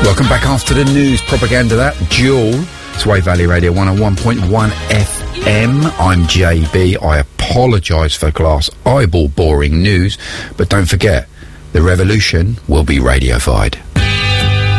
Welcome back after the news. Propaganda that. Dual. It's Wave Valley Radio 101.1 FM. I'm JB. I apologise for glass eyeball boring news, but don't forget, the revolution will be radiofied.